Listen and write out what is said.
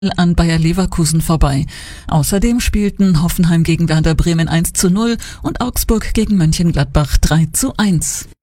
an Bayer Leverkusen vorbei. Außerdem spielten Hoffenheim gegen Werder Bremen 1:0 und Augsburg gegen Mönchengladbach 3:1.